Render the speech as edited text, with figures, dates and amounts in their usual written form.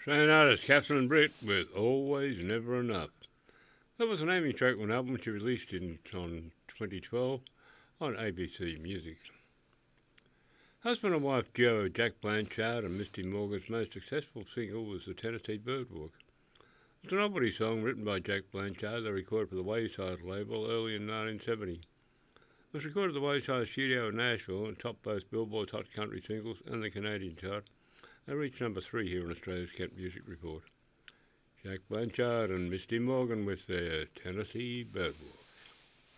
Australian artist Catherine Britt with Always Never Enough. That was an Amy Trackman album she released on 2012 on ABC Music. Husband and wife duo Jack Blanchard and Misty Morgan's most successful single was the Tennessee Birdwalk. It's a novelty song written by Jack Blanchard. They recorded for the Wayside label early in 1970. It was recorded at the Wayside studio in Nashville and topped both Billboard's Hot Country Singles and the Canadian chart. They reached number 3 here in Australia's Kent Music Report. Jack Blanchard and Misty Morgan with their Tennessee Birdwalk.